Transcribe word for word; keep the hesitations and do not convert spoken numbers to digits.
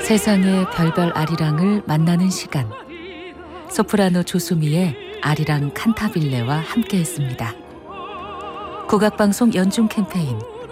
세상의 별별 아리랑을 만나는 시간. 소프라노 조수미의 아리랑 칸타빌레와 함께했습니다. 국악방송 연중 캠페인